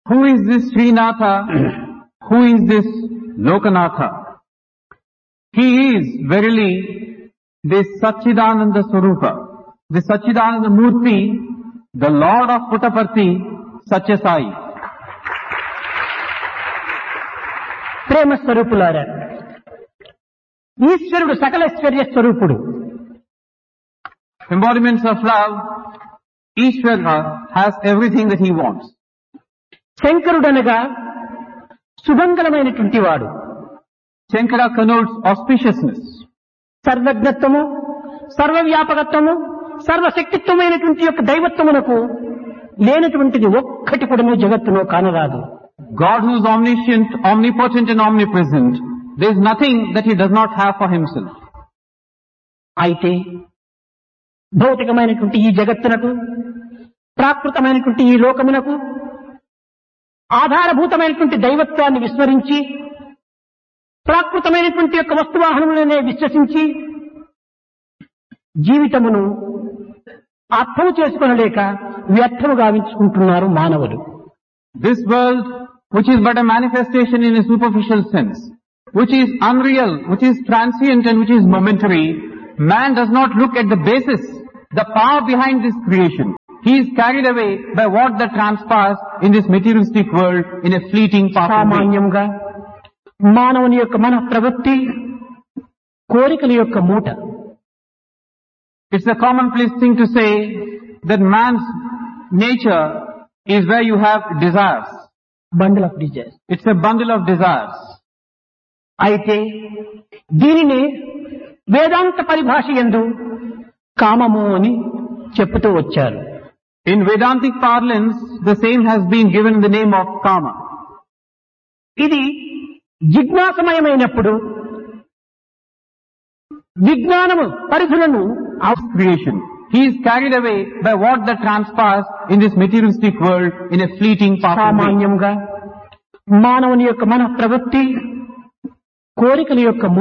Who is this Srinatha? Who is this Lokanatha? He is verily this Satchidananda Swarupa, the Satchidananda Murti, the Lord of Puttaparthi, Satya Sai. ప్రేమ స్వరూపులారా, ఈశ్వరుడు సకలైశ్వర్య స్వరూపుడు. Embodiments of love, Ishvara has everything that he wants. శంకరుడనగా సుమంగళమైనటువంటి వాడు. Shankara connotes auspiciousness. సర్వజ్ఞత్వము, సర్వవ్యాపకత్వము, సర్వశక్తిత్వమైనటువంటి యొక్క దైవత్వమునకు లేనటువంటిది ఒక్కటి కూడా జగత్తులో కానరాదు. God who is omniscient, omnipotent and omnipresent, there is nothing that he does not have for himself. అయితే భౌతికమైనటువంటి ఈ జగత్తునకు, ప్రాకృతమైనటువంటి ఈ లోకమునకు ఆధారభూతమైనటువంటి దైవత్వాన్ని విస్మరించి ప్రాకృతమైనటువంటి యొక్క వస్తువాహనములనే విశ్వసించి జీవితమును అర్థం చేసుకొనలేక వ్యర్థము గావించుకుంటున్నారు మానవులు. This world, which is but a manifestation in a superficial sense, which is unreal, which is transient and which is momentary, man does not look at the basis, the power behind this creation. He is carried away by what that transpires in this materialistic world in a fleeting passing way. సామాన్యంగా మానవుని యొక్క మన ప్రవృత్తి కోరికల యొక్క మూట. It's a commonplace thing to say that man's nature is where you have desires. Bundle of desires. It's a bundle of desires. అయితే దీనిని వేదాంత పరిభాష యందు కామము అని చెప్పుతూ వచ్చారు. In Vedantic parlance, the same has been given in the name of Kama. ఇది జిజ్ఞాసమయమైనప్పుడు విజ్ఞానము పరిధులను Of creation. He is carried away by what that transpires in this materialistic world in a fleeting passing way. సామాన్యంగా మానవుని యొక్క మన ప్రవృత్తి కోరికల యొక్క